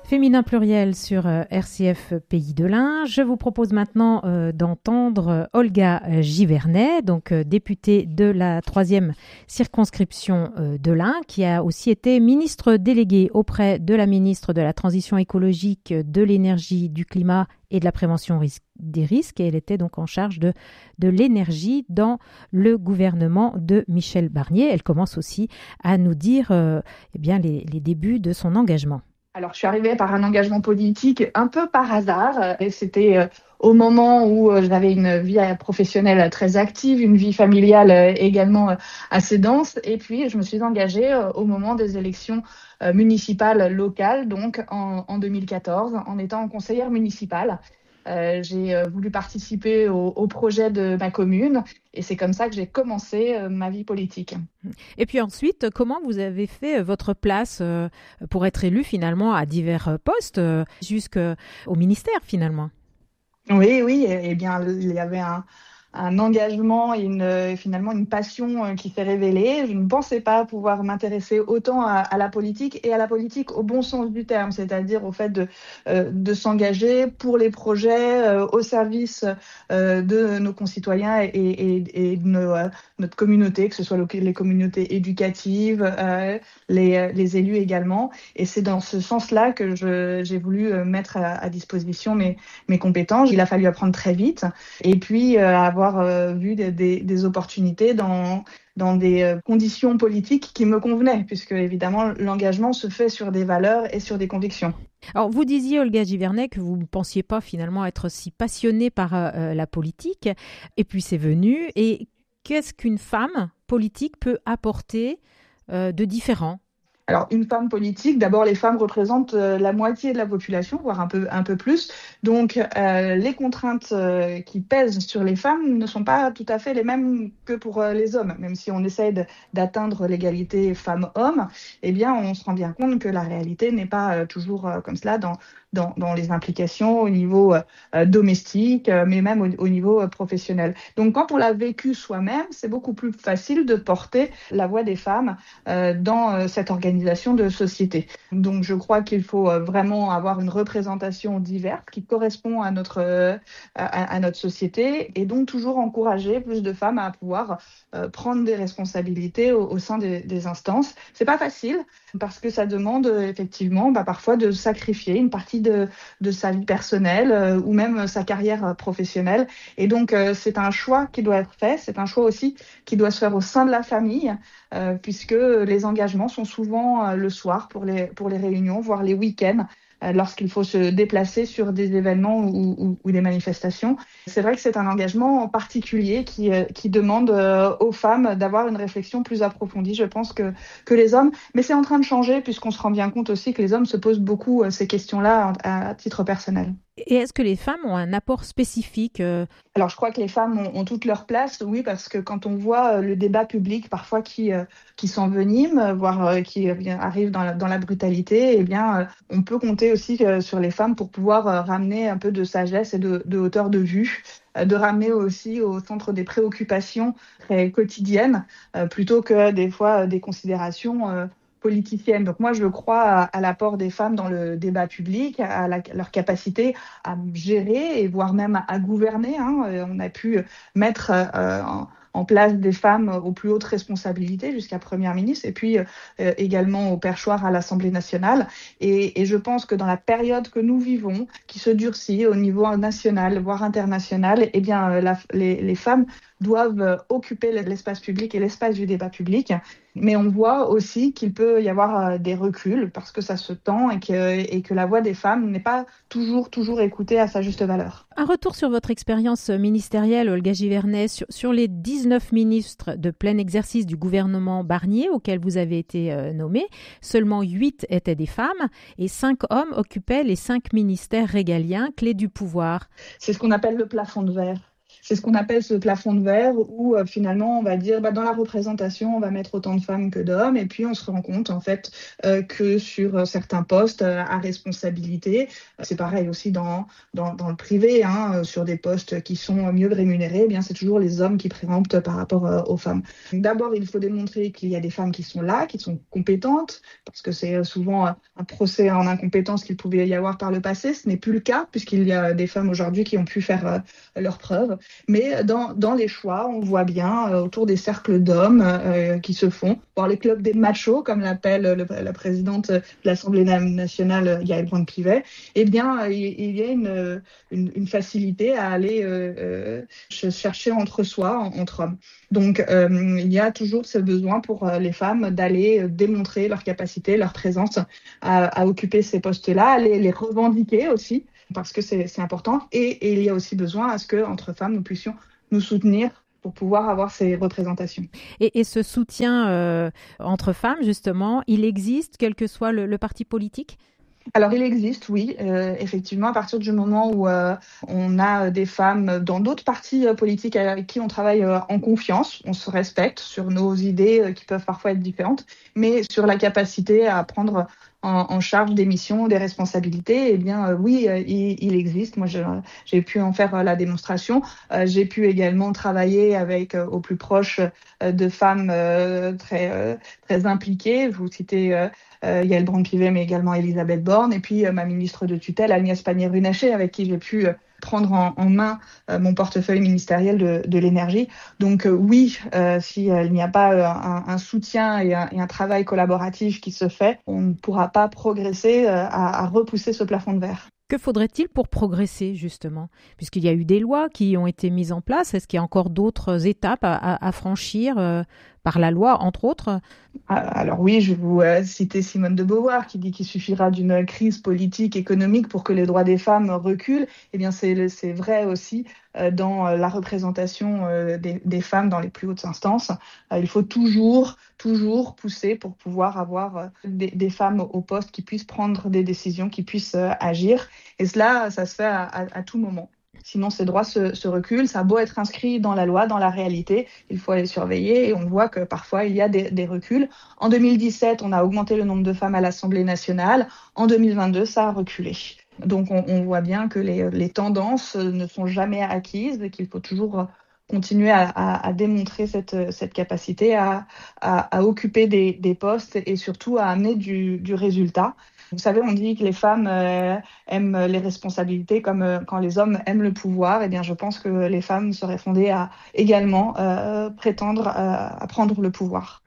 Féminin pluriel sur RCF Pays de l'Ain. Je vous propose maintenant d'entendre Olga Givernet, donc députée de la 3e circonscription de l'Ain, qui a aussi été ministre déléguée auprès de la ministre de la Transition écologique, de l'énergie, du climat et de la prévention des risques. Et elle était donc en charge de l'énergie dans le gouvernement de Michel Barnier. Elle commence aussi à nous dire les débuts de son engagement. Alors, je suis arrivée par un engagement politique un peu par hasard. Et c'était au moment où j'avais une vie professionnelle très active, une vie familiale également assez dense. Et puis, je me suis engagée au moment des élections municipales locales, donc en 2014, en étant conseillère municipale. J'ai voulu participer au projet de ma commune et c'est comme ça que j'ai commencé ma vie politique. Et puis ensuite, comment vous avez fait votre place pour être élu finalement à divers postes jusqu'au ministère finalement? Oui, eh bien, il y avait un engagement et finalement une passion qui s'est révélée. Je ne pensais pas pouvoir m'intéresser autant à la politique et à la politique au bon sens du terme, c'est-à-dire au fait de s'engager pour les projets au service de nos concitoyens et de notre communauté, que ce soit les communautés éducatives, les élus également. Et c'est dans ce sens-là que j'ai voulu mettre à disposition mes compétences. Il a fallu apprendre très vite et puis avoir vu des opportunités dans des conditions politiques qui me convenaient, puisque évidemment l'engagement se fait sur des valeurs et sur des convictions. Alors, vous disiez, Olga Givernet, que vous ne pensiez pas finalement être si passionnée par la politique, et puis c'est venu. Et qu'est-ce qu'une femme politique peut apporter de différent ? Alors, une femme politique, d'abord, les femmes représentent la moitié de la population, voire un peu plus. Donc, les contraintes qui pèsent sur les femmes ne sont pas tout à fait les mêmes que pour les hommes. Même si on essaie d'atteindre l'égalité femmes-hommes, eh bien, on se rend bien compte que la réalité n'est pas toujours comme cela dans les implications au niveau domestique, mais même au niveau professionnel. Donc, quand on l'a vécu soi-même, c'est beaucoup plus facile de porter la voix des femmes dans cette organisation de société. Donc, je crois qu'il faut vraiment avoir une représentation diverse qui correspond à notre société et donc toujours encourager plus de femmes à pouvoir prendre des responsabilités au sein des instances. C'est pas facile parce que ça demande effectivement parfois de sacrifier une partie de sa vie personnelle ou même sa carrière professionnelle. Et donc, c'est un choix qui doit être fait. C'est un choix aussi qui doit se faire au sein de la famille puisque les engagements sont souvent le soir pour les réunions, voire les week-ends, lorsqu'il faut se déplacer sur des événements ou des manifestations. C'est vrai que c'est un engagement particulier qui demande aux femmes d'avoir une réflexion plus approfondie, je pense, que les hommes. Mais c'est en train de changer puisqu'on se rend bien compte aussi que les hommes se posent beaucoup ces questions-là à titre personnel. Et est-ce que les femmes ont un apport spécifique Alors, je crois que les femmes ont toute leur place, oui, parce que quand on voit le débat public parfois qui s'envenime, voire qui arrive dans la brutalité, eh bien, on peut compter aussi sur les femmes pour pouvoir ramener un peu de sagesse et de hauteur de vue, de ramener aussi au centre des préoccupations très quotidiennes, plutôt que des fois des considérations politicienne. Donc moi, je crois à l'apport des femmes dans le débat public, à leur capacité à gérer et voire même à gouverner. On a pu mettre en place des femmes aux plus hautes responsabilités jusqu'à première ministre et puis également au perchoir à l'Assemblée nationale. Et je pense que dans la période que nous vivons, qui se durcit au niveau national, voire international, eh bien, les femmes doivent occuper l'espace public et l'espace du débat public. Mais on voit aussi qu'il peut y avoir des reculs parce que ça se tend et que la voix des femmes n'est pas toujours écoutée à sa juste valeur. Un retour sur votre expérience ministérielle, Olga Givernet, sur les 19 ministres de plein exercice du gouvernement Barnier auxquels vous avez été nommés, seulement 8 étaient des femmes et 5 hommes occupaient les 5 ministères régaliens, clés du pouvoir. C'est ce qu'on appelle le plafond de verre. C'est ce qu'on appelle ce plafond de verre où finalement on va dire dans la représentation on va mettre autant de femmes que d'hommes et puis on se rend compte en fait que sur certains postes à responsabilité, c'est pareil aussi dans le privé, sur des postes qui sont mieux rémunérés, eh bien c'est toujours les hommes qui préemptent par rapport aux femmes. D'abord il faut démontrer qu'il y a des femmes qui sont là, qui sont compétentes, parce que c'est souvent un procès en incompétence qu'il pouvait y avoir par le passé. Ce n'est plus le cas puisqu'il y a des femmes aujourd'hui qui ont pu faire leurs preuves. Mais dans les choix, on voit bien autour des cercles d'hommes qui se font, voire les clubs des machos, comme l'appelle la présidente de l'Assemblée nationale, Yael Braun-Pivet, eh bien, il y a une facilité à aller chercher entre soi, entre hommes. Donc, il y a toujours ce besoin pour les femmes d'aller démontrer leur capacité, leur présence à occuper ces postes-là, à les revendiquer aussi, parce que c'est important. Et il y a aussi besoin à ce qu'entre femmes, nous puissions nous soutenir pour pouvoir avoir ces représentations. Et ce soutien entre femmes, justement, il existe, quel que soit le parti politique? Alors, il existe, oui, effectivement, à partir du moment où on a des femmes dans d'autres partis politiques avec qui on travaille en confiance, on se respecte sur nos idées qui peuvent parfois être différentes, mais sur la capacité à prendre en charge des missions, des responsabilités, eh bien, oui, il existe. Moi, j'ai pu en faire la démonstration. J'ai pu également travailler avec au plus proche de femmes très impliquées. Je vous citais Yael Braun-Pivet, mais également Elisabeth Borne, et puis ma ministre de tutelle, Agnès Pannier-Runacher, avec qui j'ai pu prendre en main mon portefeuille ministériel de l'énergie. Donc oui, s'il n'y a pas un soutien et un travail collaboratif qui se fait, on ne pourra pas progresser à repousser ce plafond de verre. Que faudrait-il pour progresser, justement? Puisqu'il y a eu des lois qui ont été mises en place, est-ce qu'il y a encore d'autres étapes à franchir par la loi, entre autres? Alors oui, je vais vous citer Simone de Beauvoir qui dit qu'il suffira d'une crise politique, économique pour que les droits des femmes reculent. Eh bien, c'est vrai aussi dans la représentation des femmes dans les plus hautes instances. Il faut toujours pousser pour pouvoir avoir des femmes au poste qui puissent prendre des décisions, qui puissent agir. Et cela, ça se fait à tout moment. Sinon, ces droits se reculent. Ça a beau être inscrit dans la loi, dans la réalité, il faut aller surveiller et on voit que parfois, il y a des reculs. En 2017, on a augmenté le nombre de femmes à l'Assemblée nationale. En 2022, ça a reculé. Donc, on voit bien que les tendances ne sont jamais acquises et qu'il faut toujours continuer à démontrer cette capacité à occuper des postes et surtout à amener du résultat. Vous savez, on dit que les femmes aiment les responsabilités comme quand les hommes aiment le pouvoir. Eh bien, je pense que les femmes seraient fondées à également prétendre à prendre le pouvoir.